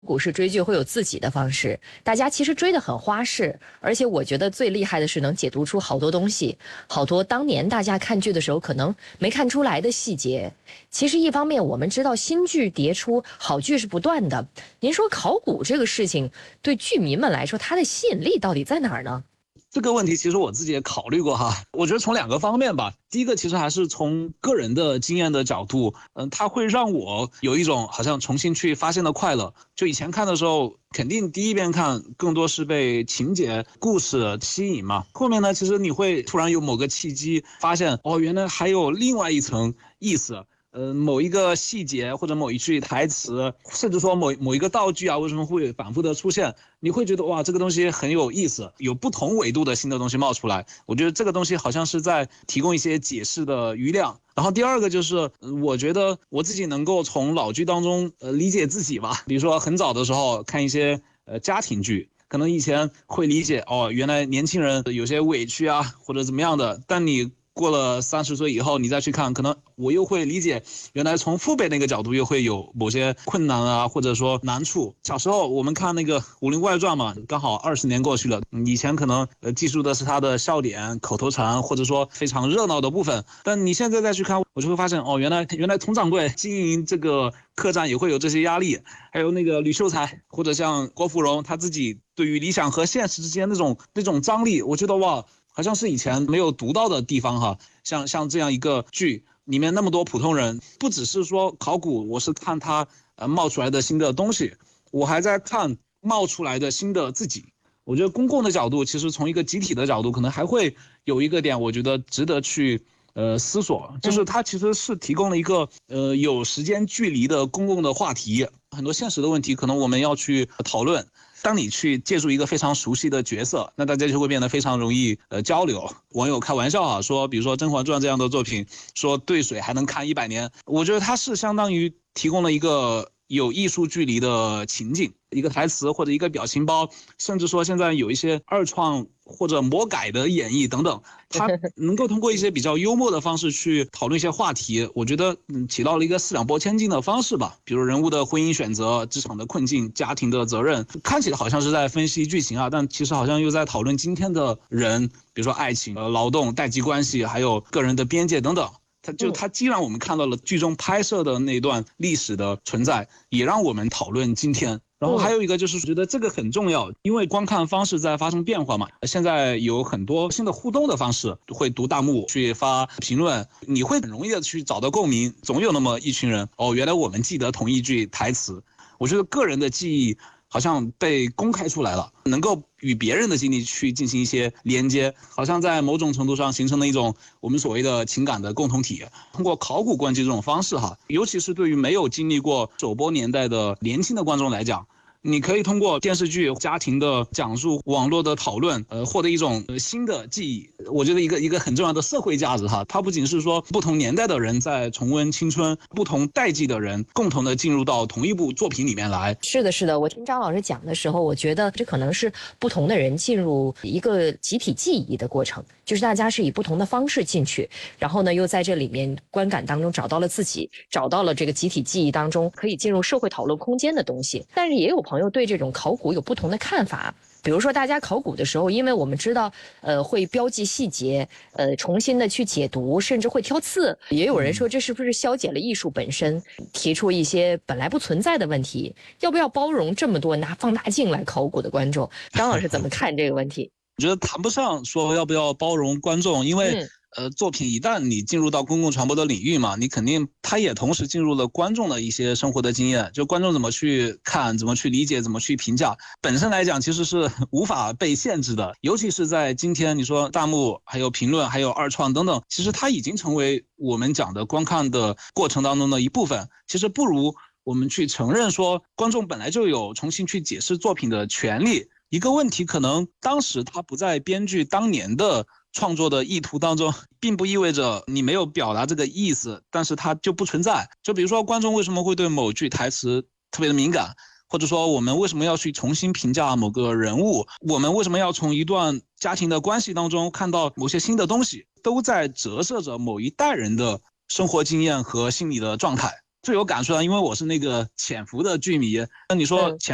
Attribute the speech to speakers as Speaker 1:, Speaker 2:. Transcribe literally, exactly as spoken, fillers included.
Speaker 1: 股市追剧会有自己的方式，大家其实追得很花式，而且我觉得最厉害的是能解读出好多东西，好多当年大家看剧的时候可能没看出来的细节。其实一方面我们知道新剧迭出，好剧是不断的。您说考古这个事情对剧迷们来说，它的吸引力到底在哪儿呢？
Speaker 2: 这个问题其实我自己也考虑过哈，我觉得从两个方面吧。第一个其实还是从个人的经验的角度，嗯，它会让我有一种好像重新去发现的快乐。就以前看的时候，肯定第一遍看更多是被情节、故事吸引嘛。后面呢，其实你会突然有某个契机，发现哦，原来还有另外一层意思。呃，某一个细节或者某一句台词，甚至说某某一个道具啊，为什么会反复的出现？你会觉得哇，这个东西很有意思，有不同维度的新的东西冒出来。我觉得这个东西好像是在提供一些解释的余量。然后第二个就是，我觉得我自己能够从老剧当中呃理解自己吧。比如说很早的时候看一些呃家庭剧。可能以前会理解哦，原来年轻人有些委屈啊，或者怎么样的，但你过了三十岁以后，你再去看，可能我又会理解，原来从父辈那个角度又会有某些困难啊，或者说难处。小时候我们看那个《武林外传》嘛，刚好二十年过去了，以前可能呃记述的是他的笑点、口头禅，或者说非常热闹的部分，但你现在再去看，我就会发现哦，原来原来佟掌柜经营这个客栈也会有这些压力，还有那个吕秀才或者像郭芙蓉他自己对于理想和现实之间那种那种张力，我觉得哇。好像是以前没有读到的地方哈，像像这样一个剧里面那么多普通人，不只是说考古，我是看他呃冒出来的新的东西，我还在看冒出来的新的自己。我觉得公共的角度，其实从一个集体的角度，可能还会有一个点，我觉得值得去呃思索，就是它其实是提供了一个呃有时间距离的公共的话题，很多现实的问题可能我们要去讨论。当你去借助一个非常熟悉的角色，那大家就会变得非常容易呃交流。网友开玩笑啊，说比如说《甄嬛传》这样的作品，说兑水还能看一百年，我觉得它是相当于提供了一个有艺术距离的情景，一个台词或者一个表情包，甚至说现在有一些二创或者魔改的演绎等等，它能够通过一些比较幽默的方式去讨论一些话题，我觉得嗯起到了一个四两拨千斤的方式吧。比如人物的婚姻选择、职场的困境、家庭的责任，看起来好像是在分析剧情啊，但其实好像又在讨论今天的人，比如说爱情、呃劳动、代际关系，还有个人的边界等等。它就它既让我们看到了剧中拍摄的那段历史的存在，也让我们讨论今天。然后还有一个就是觉得这个很重要，因为观看方式在发生变化嘛，现在有很多新的互动的方式，会读弹幕、去发评论，你会很容易的去找到共鸣。总有那么一群人，哦，原来我们记得同一句台词。我觉得个人的记忆好像被公开出来了，能够与别人的经历去进行一些连接，好像在某种程度上形成了一种我们所谓的情感的共同体。通过考古观剧这种方式哈，尤其是对于没有经历过首播年代的年轻的观众来讲，你可以通过电视剧、家庭的讲述、网络的讨论，呃，获得一种、呃、新的记忆。我觉得一个一个很重要的社会价值哈，它不仅是说不同年代的人在重温青春，不同代际的人共同的进入到同一部作品里面来。
Speaker 1: 是的，是的，我听张老师讲的时候，我觉得这可能是不同的人进入一个集体记忆的过程，就是大家是以不同的方式进去，然后呢，又在这里面观感当中找到了自己，找到了这个集体记忆当中可以进入社会讨论空间的东西。但是也有朋友对这种考古有不同的看法。比如说，大家考古的时候，因为我们知道，呃，会标记细节，呃，重新的去解读，甚至会挑刺。也有人说，这是不是消解了艺术本身，提出一些本来不存在的问题？要不要包容这么多拿放大镜来考古的观众？张老师怎么看这个问题？
Speaker 2: 我觉得谈不上说要不要包容观众，因为、嗯呃，作品一旦你进入到公共传播的领域嘛，你肯定它也同时进入了观众的一些生活的经验，就观众怎么去看、怎么去理解、怎么去评价，本身来讲其实是无法被限制的。尤其是在今天，你说弹幕、还有评论、还有二创等等，其实它已经成为我们讲的观看的过程当中的一部分。其实不如我们去承认说，观众本来就有重新去解释作品的权利。一个问题可能当时它不在编剧当年的创作的意图当中，并不意味着你没有表达这个意思，但是它就不存在。就比如说观众为什么会对某句台词特别的敏感，或者说我们为什么要去重新评价某个人物，我们为什么要从一段家庭的关系当中看到某些新的东西，都在折射着某一代人的生活经验和心理的状态。最有感触啊，因为我是那个潜伏的剧迷，那你说潜